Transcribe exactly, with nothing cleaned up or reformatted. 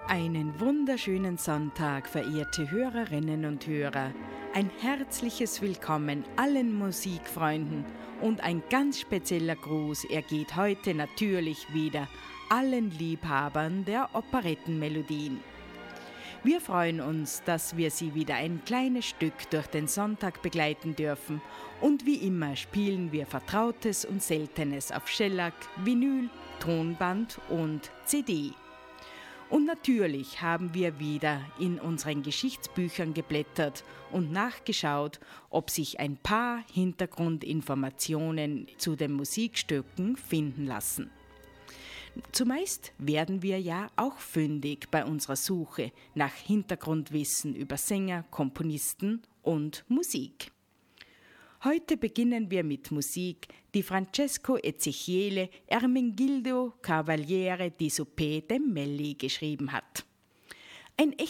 Einen wunderschönen Sonntag, verehrte Hörerinnen und Hörer. Ein herzliches Willkommen allen Musikfreunden und ein ganz spezieller Gruß ergeht heute natürlich wieder allen Liebhabern der Operettenmelodien. Wir freuen uns, dass wir Sie wieder ein kleines Stück durch den Sonntag begleiten dürfen und wie immer spielen wir Vertrautes und Seltenes auf Schellack, Vinyl, Tonband und C D. Und natürlich haben wir wieder in unseren Geschichtsbüchern geblättert und nachgeschaut, ob sich ein paar Hintergrundinformationen zu den Musikstücken finden lassen. Zumeist werden wir ja auch fündig bei unserer Suche nach Hintergrundwissen über Sänger, Komponisten und Musik. Heute beginnen wir mit Musik, die Francesco Ezechiele Ermenegildo Cavaliere di Supé de Melli geschrieben hat. Ein